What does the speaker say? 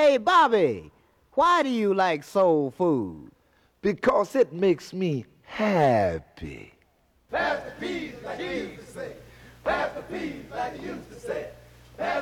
Hey, Bobby, why do you like soul food? Because it makes me happy. Pass the peas like you used to say. Pass the peas like you used to say.